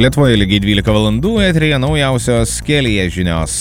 Lietuvoje lygiai 12 valandų, eteryje naujausios Kelyje žinios.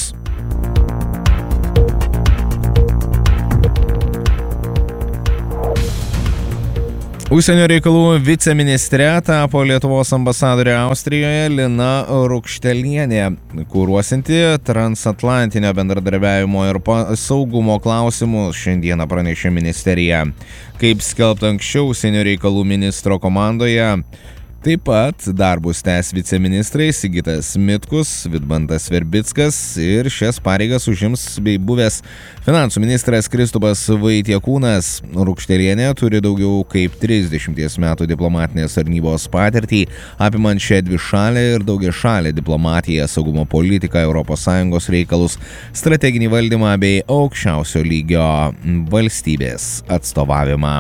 Užsienio reikalų viceministre tapo Lietuvos ambasadorė Austrijoje Lina Rukštelienė, kuruosinti transatlantinio bendradarbiavimo ir saugumo klausimus, šiandieną pranešė ministerija. Kaip skelbta anksčiau, užsienio reikalų ministro komandoje taip pat darbus tęs viceministrai Sigitas Mitkus, Vidmantas Verbickas ir šias pareigas užims bei buvęs finansų ministras Kristupas Vaitiekūnas. Rukštelienė turi daugiau kaip 30 metų diplomatinės tarnybos patirtį, apimančią dvišalę ir daugiašalę diplomatiją, saugumo politiką, ES reikalus, strateginį valdymą bei aukščiausio lygio valstybės atstovavimą.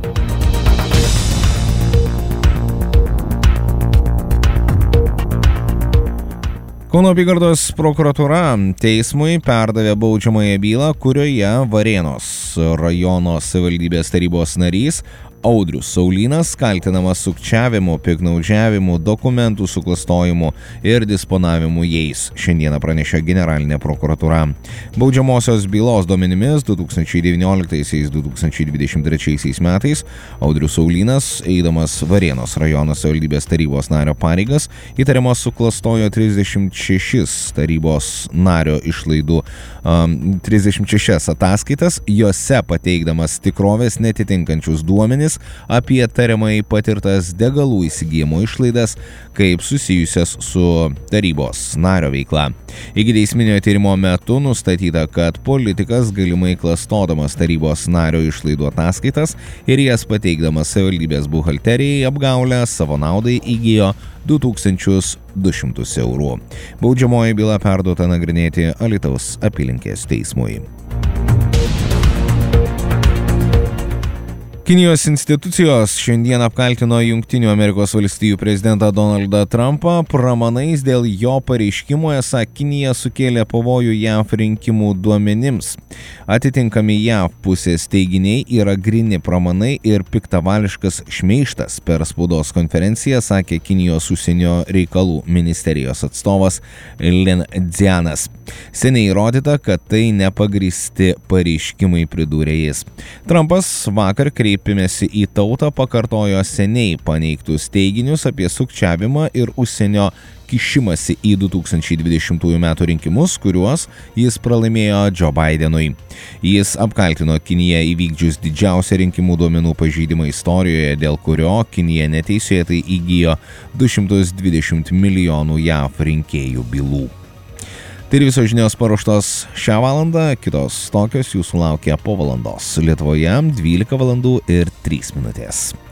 Kauno apygardos prokuratūra teismui perdavė baudžiamąją bylą, kurioje Varėnos rajono savivaldybės tarybos narys Audrius Saulynas kaltinamas sukčiavimu, piktnaudžiavimu, dokumentų suklastojimu ir disponavimu jais, šiandieną pranešė generalinė prokuratūra. Baudžiamosios bylos duomenimis 2019–2023 metais Audrius Saulynas, eidamas Varėnos rajono savivaldybės tarybos nario pareigas, įtariamas suklastojo 36 tarybos nario išlaidų 36 ataskaitas, juose pateikdamas tikrovės netitinkančius duomenis apie tariamai patirtas degalų įsigijimo išlaidas, kaip susijusias su tarybos nario veikla. Ikiteisminio tyrimo metu nustatyta, kad politikas galimai klastodamas tarybos nario išlaidų ataskaitas ir jas pateikdamas savivaldybės buhalterijai apgaulę savo naudai įgijo 2200 eurų. Baudžiamoji byla perduota nagrinėti Alytaus apylinkės teismui. Kinijos institucijos šiandien apkaltino Jungtinių Amerikos valstijų prezidentą Donaldą Trumpą pramanais dėl jo pareiškimo, esą Kinija sukėlė pavojų JAV rinkimų duomenims. Atitinkami JAV pusės teiginiai yra gryni pramanai ir piktavališkas šmeižtas, per spaudos konferenciją sakė Kinijos užsienio reikalų ministerijos atstovas Lin Dzianas. Seniai įrodyta, kad tai nepagrįsti pareiškimai, pridūrė jis. Trumpas vakar kreipimėsi į tautą pakartojo seniai paneigtus teiginius apie sukčiavimą ir užsienio kišimasi į 2020 m. rinkimus, kuriuos jis pralaimėjo Joe Bidenui. Jis apkaltino Kiniją įvykdžius didžiausią rinkimų duomenų pažeidimą istorijoje, dėl kurio Kinija neteisėtai įgijo 220 milijonų JAV rinkėjų bylų. Tai visos žinios paruoštos šią valandą, kitos tokios jūsų laukia po valandos. Lietuvoje 12 valandų ir 3 minutės.